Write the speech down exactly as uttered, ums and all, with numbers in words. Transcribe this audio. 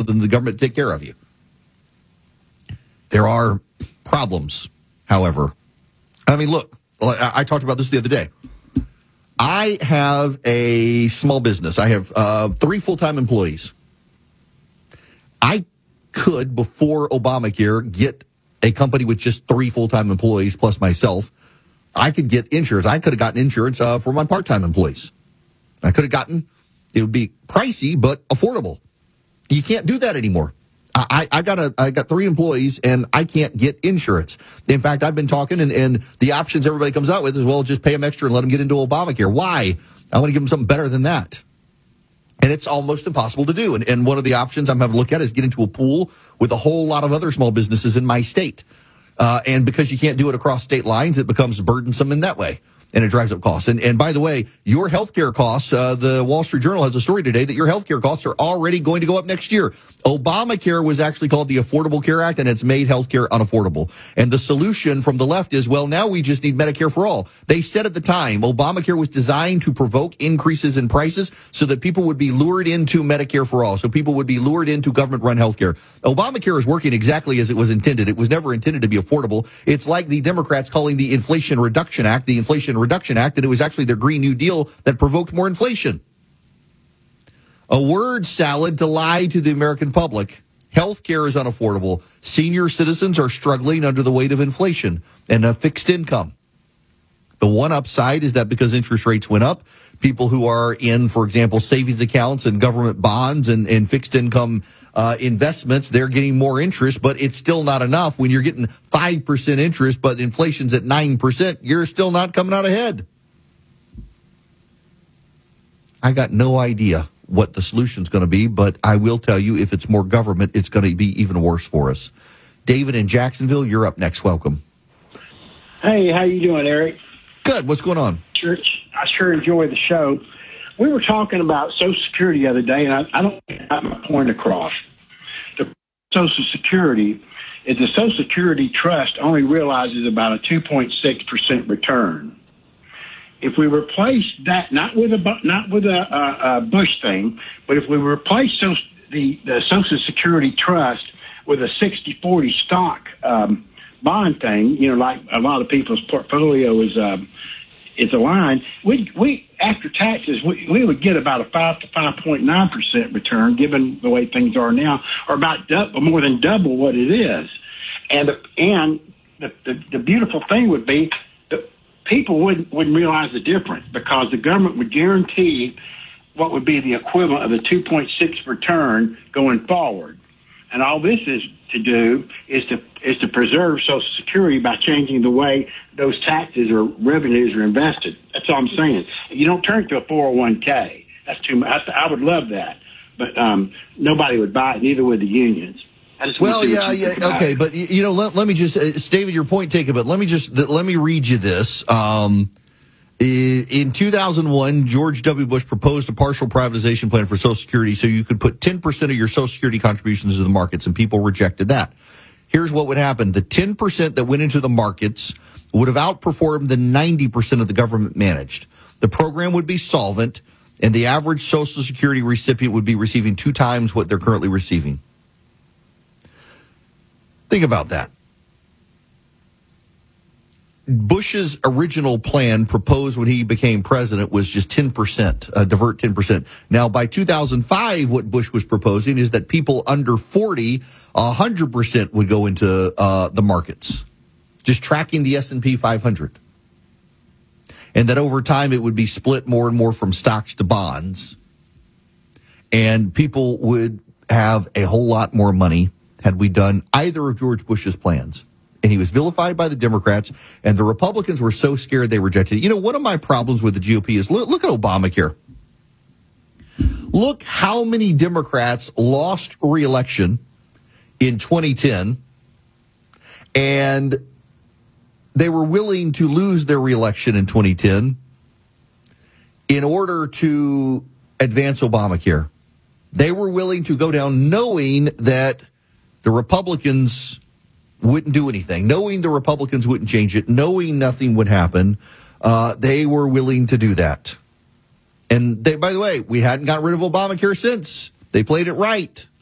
than the government to take care of you. There are problems, however. I mean, look, I, I talked about this the other day. I have a small business. I have uh, three full-time employees. I could, before Obamacare, get a company with just three full-time employees plus myself. I could get insurance. I could have gotten insurance uh, for my part-time employees. I could have gotten, it would be pricey, but affordable. You can't do that anymore. I, I got a, I got three employees and I can't get insurance. In fact, I've been talking and, and the options everybody comes out with is, well, just pay them extra and let them get into Obamacare. Why? I want to give them something better than that. And it's almost impossible to do. And, and one of the options I'm having to look at is get into a pool with a whole lot of other small businesses in my state. Uh, and because you can't do it across state lines, it becomes burdensome in that way. And it drives up costs. And, and by the way, your healthcare costs, uh, the Wall Street Journal has a story today that your healthcare costs are already going to go up next year. Obamacare was actually called the Affordable Care Act, and it's made healthcare unaffordable. And the solution from the left is, well, now we just need Medicare for all. They said at the time, Obamacare was designed to provoke increases in prices so that people would be lured into Medicare for all. So people would be lured into government-run healthcare. Obamacare is working exactly as it was intended. It was never intended to be affordable. It's like the Democrats calling the Inflation Reduction Act the Inflation Reduction Act, and it was actually their Green New Deal that provoked more inflation. A word salad to lie to the American public. Health care is unaffordable. Senior citizens are struggling under the weight of inflation and a fixed income. The one upside is that because interest rates went up, people who are in, for example, savings accounts and government bonds and, and fixed income uh, investments, they're getting more interest, but it's still not enough. When you're getting five percent interest, but inflation's at nine percent, you're still not coming out ahead. I got no idea what the solution's going to be, but I will tell you, if it's more government, it's going to be even worse for us. David in Jacksonville, you're up next. Welcome. Hey, how you doing, Eric? Good. What's going on? Sure, I sure enjoy the show. We were talking about Social Security the other day, and I, I don't get my point across. The Social Security is the Social Security Trust only realizes about a two point six percent return. If we replace that, not with a not with a, a, a Bush thing, but if we replace social, the, the Social Security Trust with a sixty forty stock um, bond thing, you know, like a lot of people's portfolio is uh, is aligned, we we after taxes we, we would get about a five to five point nine percent return, given the way things are now, or about double, more than double what it is. And and the the, the beautiful thing would be, people wouldn't, wouldn't realize the difference because the government would guarantee what would be the equivalent of a two point six return going forward. And all this is to do is to is to preserve Social Security by changing the way those taxes or revenues are invested. That's all I'm saying. You don't turn it to a four oh one k. That's too much. I would love that, but um, nobody would buy it, neither would the unions. Well, yeah, yeah, okay, but you know, let, let me just, uh, David, your point taken, but let me just, let me read you this. Um, in two thousand one, George W. Bush proposed a partial privatization plan for Social Security so you could put ten percent of your Social Security contributions into the markets, and people rejected that. Here's what would happen. The ten percent that went into the markets would have outperformed the ninety percent of the government managed. The program would be solvent, and the average Social Security recipient would be receiving two times what they're currently receiving. Think about that. Bush's original plan proposed when he became president was just ten percent, uh, divert ten percent. Now, by two thousand five, what Bush was proposing is that people under forty, one hundred percent would go into uh, the markets, just tracking the S and P five hundred. And that over time, it would be split more and more from stocks to bonds. And people would have a whole lot more money had we done either of George Bush's plans. And he was vilified by the Democrats, and the Republicans were so scared they rejected it. You know, one of my problems with the G O P is look, look at Obamacare. Look how many Democrats lost re-election in twenty ten, and they were willing to lose their re-election in twenty ten in order to advance Obamacare. They were willing to go down knowing that the Republicans wouldn't do anything, knowing the Republicans wouldn't change it, knowing nothing would happen. Uh, they were willing to do that. And they, by the way, we hadn't got rid of Obamacare since. They played it right.